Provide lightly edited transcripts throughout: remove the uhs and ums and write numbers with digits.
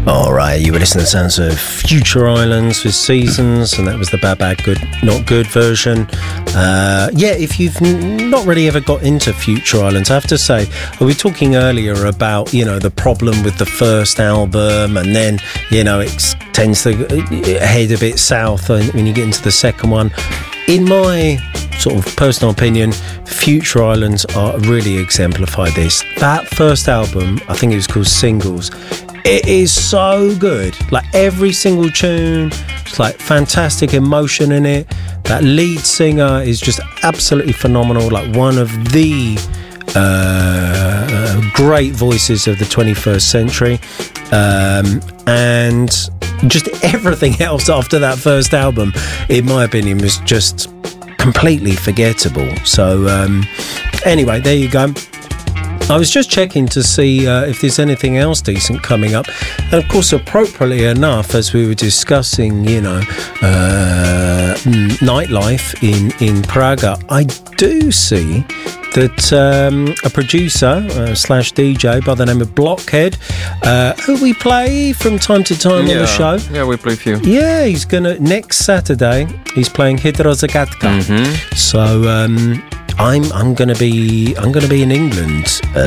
All right, you were listening to the sounds of Future Islands with Seasons, and that was the Bad Good Not Good version. If you've not really ever got into Future Islands, I have to say, we were talking earlier about, the problem with the first album, and then, it tends to head a bit south when you get into the second one. In my sort of personal opinion, Future Islands really exemplify this. That first album, I think it was called Singles, it is so good. Like every single tune, it's like fantastic emotion in it. That lead singer is just absolutely phenomenal. Like one of the great voices of the 21st century. And just everything else after that first album, in my opinion, was just completely forgettable. So anyway, there you go. I was just checking to see if there's anything else decent coming up, and of course, appropriately enough, as we were discussing, nightlife in Praga, I do see that a producer slash DJ by the name of Blockhead, who we play from time to time on the show. Yeah, we play a few. Yeah, he's gonna next Saturday. He's playing Hydrozagatka. Mm-hmm. So I'm gonna be in England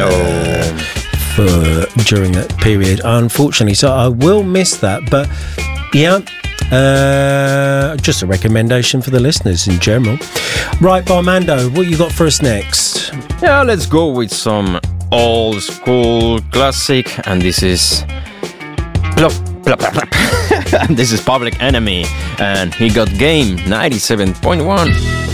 during that period, unfortunately. So I will miss that. But yeah. Just a recommendation for the listeners in general. Right, Barmando, what you got for us next? Yeah, let's go with some old school classic, and this is this is Public Enemy, and He Got Game 97.1.